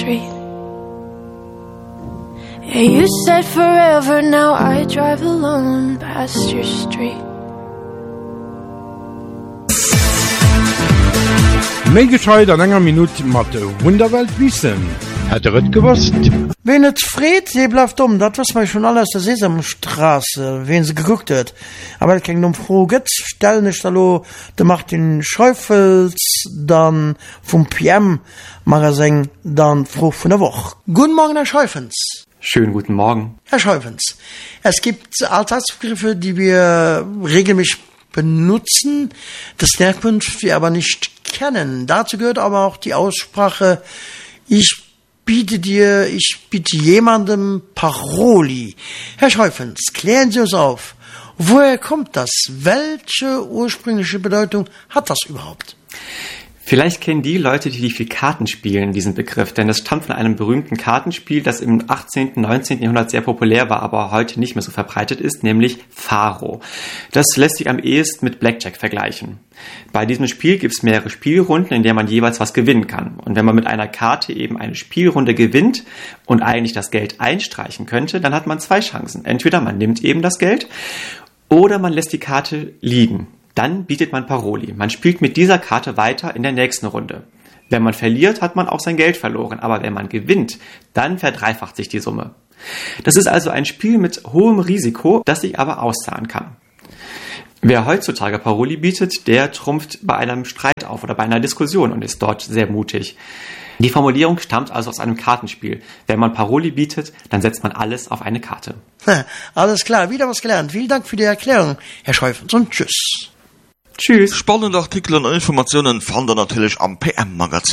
street. Yeah, you said forever, now I drive alone past your street. Méi gescheit an enger Minute mat de Wunderwelt wissen. Hat et gewusst? Wen et Fred, sie bleibt dat was man schon alles der Sesamstraße, wen sie geguckt hat. Aber es ging froh geht, stell nicht hallo, der macht den Schäufels, dann vom PM, Magazin, dann froh von der Woche. Guten Morgen, Herr Schäufens. Schönen guten Morgen. Herr Schäufens, es gibt Alltagsbegriffe, die wir regelmäßig benutzen, das Herkunft wir aber nicht kennen. Dazu gehört aber auch die Aussprache, ich biete jemandem Paroli. Herr Schäufens, klären Sie uns auf, woher kommt das? Welche ursprüngliche Bedeutung hat das überhaupt? Vielleicht kennen die Leute, die viel Karten spielen, diesen Begriff, denn es stammt von einem berühmten Kartenspiel, das im 18., 19. Jahrhundert sehr populär war, aber heute nicht mehr so verbreitet ist, nämlich Pharo. Das lässt sich am ehesten mit Blackjack vergleichen. Bei diesem Spiel gibt es mehrere Spielrunden, in der man jeweils was gewinnen kann. Und wenn man mit einer Karte eben eine Spielrunde gewinnt und eigentlich das Geld einstreichen könnte, dann hat man zwei Chancen. Entweder man nimmt eben das Geld oder man lässt die Karte liegen. Dann bietet man Paroli. Man spielt mit dieser Karte weiter in der nächsten Runde. Wenn man verliert, hat man auch sein Geld verloren. Aber wenn man gewinnt, dann verdreifacht sich die Summe. Das ist also ein Spiel mit hohem Risiko, das sich aber auszahlen kann. Wer heutzutage Paroli bietet, der trumpft bei einem Streit auf oder bei einer Diskussion und ist dort sehr mutig. Die Formulierung stammt also aus einem Kartenspiel. Wenn man Paroli bietet, dann setzt man alles auf eine Karte. Alles klar, wieder was gelernt. Vielen Dank für die Erklärung, Herr Schäufens, und tschüss. Tschüss. Spannende Artikel und Informationen fand ihr natürlich am PM-Magazin.